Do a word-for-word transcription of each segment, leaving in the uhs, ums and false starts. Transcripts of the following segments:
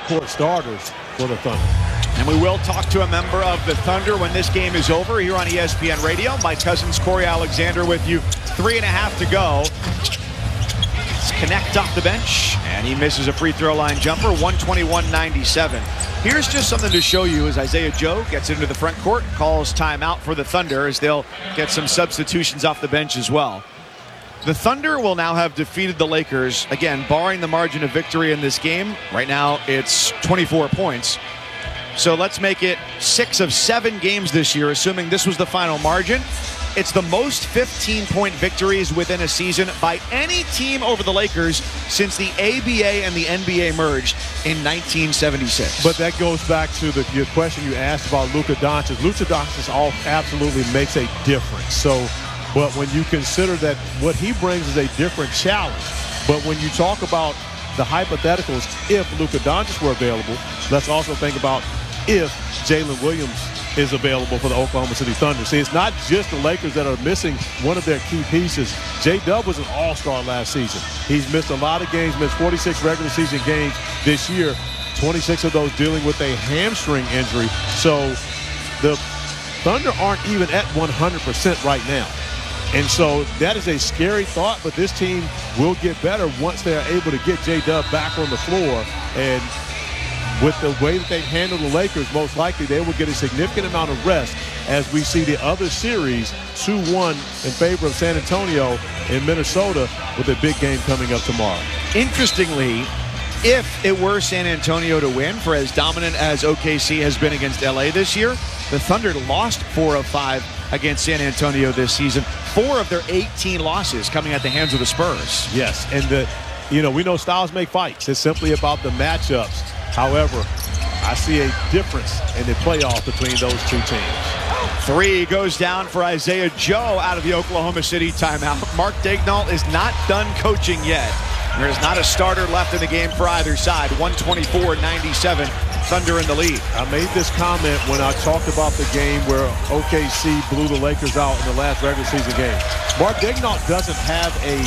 backcourt starters for the Thunder. And we will talk to a member of the Thunder when this game is over here on E S P N Radio. Mike Cousins, Corey Alexander with you. Three and a half to go. Connect off the bench, and he misses a free throw line jumper. one twenty-one ninety-seven. Here's just something to show you as Isaiah Joe gets into the front court, calls timeout for the Thunder as they'll get some substitutions off the bench as well. The Thunder will now have defeated the Lakers, again, barring the margin of victory in this game. Right now, it's twenty-four points. So let's make it six of seven games this year, assuming this was the final margin. It's the most fifteen-point victories within a season by any team over the Lakers since the A B A and the N B A merged in nineteen seventy-six. But that goes back to the your question you asked about Luka Doncic. Luka Doncic all absolutely makes a difference. So, but when you consider that what he brings is a different challenge. But when you talk about the hypotheticals, if Luka Doncic were available, let's also think about if Jalen Williams is available for the Oklahoma City Thunder. See, it's not just the Lakers that are missing one of their key pieces. J-Dub was an all-star last season. He's missed a lot of games, missed forty-six regular season games this year, twenty-six of those dealing with a hamstring injury. So the Thunder aren't even at one hundred percent right now. And so that is a scary thought, but this team will get better once they are able to get J-Dub back on the floor. And with the way that they handle the Lakers, most likely they will get a significant amount of rest as we see the other series two one in favor of San Antonio in Minnesota with a big game coming up tomorrow. Interestingly, if it were San Antonio to win, for as dominant as O K C has been against L A this year, the Thunder lost four of five against San Antonio this season. Four of their eighteen losses coming at the hands of the Spurs. Yes, and the, you know, we know styles make fights. It's simply about the matchups. However, I see a difference in the playoff between those two teams. Three goes down for Isaiah Joe out of the Oklahoma City timeout. Mark Daigneault is not done coaching yet. There is not a starter left in the game for either side. one twenty-four ninety-seven, Thunder in the lead. I made this comment when I talked about the game where O K C blew the Lakers out in the last regular season game. Mark Daigneault doesn't have a,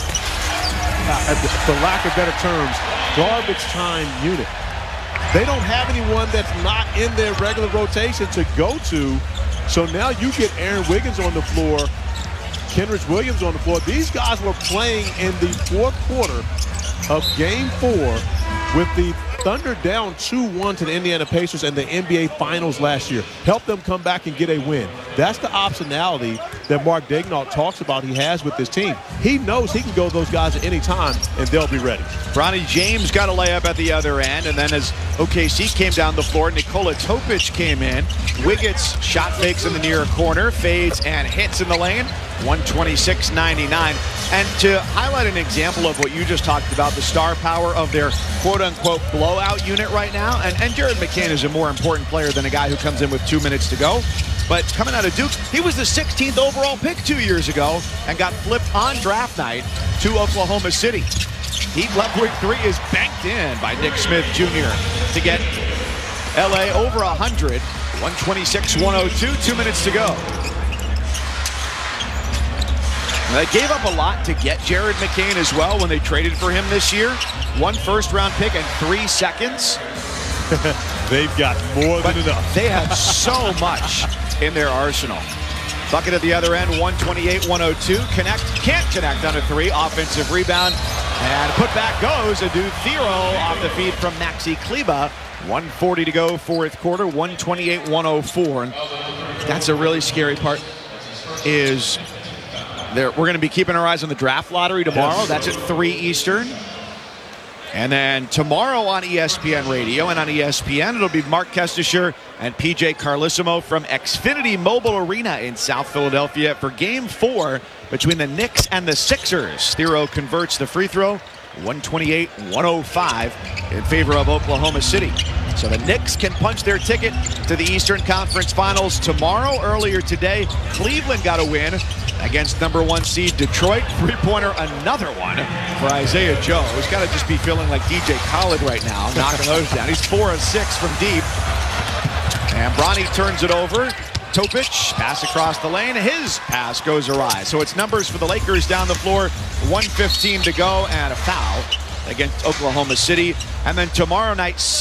for lack of better terms, garbage time unit. They don't have anyone that's not in their regular rotation to go to. So now you get Aaron Wiggins on the floor, Kenrich Williams on the floor. These guys were playing in the fourth quarter of game four with the Thunder down two one to the Indiana Pacers in the N B A Finals last year. Helped them come back and get a win. That's the optionality that Mark Daigneault talks about he has with this team. He knows he can go those guys at any time, and they'll be ready. Bronny James got a layup at the other end, and then as O K C came down the floor, Nikola Topic came in. Wiggins shot fakes in the near corner, fades and hits in the lane. one twenty-six ninety-nine. And to highlight an example of what you just talked about, the star power of their quote-unquote blowout unit right now, and, and Jared McCain is a more important player than a guy who comes in with two minutes to go. But coming out of Duke, he was the sixteenth overall pick two years ago and got flipped on draft night to Oklahoma City. Heat left wing three is banked in by Nick Smith Junior to get L A over one hundred. one twenty-six one oh two, two minutes to go. They gave up a lot to get Jared McCain as well when they traded for him this year. One first-round pick and three seconds. They've got more but than enough. They have so much in their arsenal. Bucket at the other end, one twenty-eight one oh two. Connect, can't connect on a three. Offensive rebound. And put back goes Adou Thiero off the feed from Maxi Kleber. one forty to go, fourth quarter, one twenty-eight one oh four. And that's a really scary part is... There, we're going to be keeping our eyes on the draft lottery tomorrow. Yes. That's at three Eastern. And then tomorrow on E S P N Radio and on E S P N, it'll be Mark Kestisher and P J Carlesimo from Xfinity Mobile Arena in South Philadelphia for Game four between the Knicks and the Sixers. Thiero converts the free throw, one twenty-eight one oh five in favor of Oklahoma City. So the Knicks can punch their ticket to the Eastern Conference Finals tomorrow. Earlier today, Cleveland got a win against number one seed Detroit. Three-pointer, another one for Isaiah Joe. He's got to just be feeling like D J Khaled right now, knocking those down. He's four of six from deep. And Bronny turns it over. Topic, pass across the lane. His pass goes awry. So it's numbers for the Lakers down the floor. one fifteen to go and a foul against Oklahoma City. And then tomorrow night,